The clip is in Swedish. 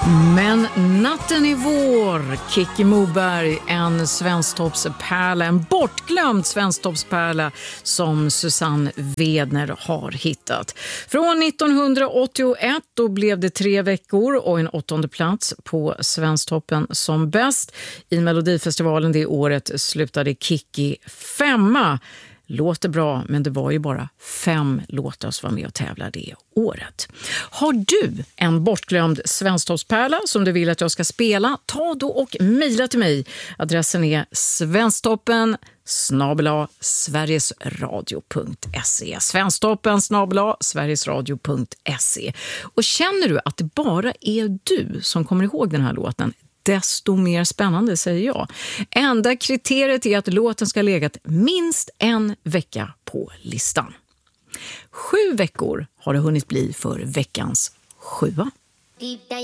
Men natten är vår, Kicki Moberg, en svensktoppspärla, en bortglömd svensktoppspärla som Susanne Wedner har hittat. Från 1981 då blev det 3 veckor och en 8:e plats på Svensktoppen som bäst. I Melodifestivalen det året slutade Kicki 5:a. Låter bra, men det var ju bara 5 låtar som var med och tävlade det året. Har du en bortglömd svensktoppspärla som du vill att jag ska spela? Ta då och mejla till mig. Adressen är svensktoppen@sverigesradio.se. svensktoppen@sverigesradio.se. Och känner du att det bara är du som kommer ihåg den här låten, desto mer spännande, säger jag. Enda kriteriet är att låten ska ha legat minst 1 vecka på listan. 7 veckor har det hunnit bli för veckans 7:a.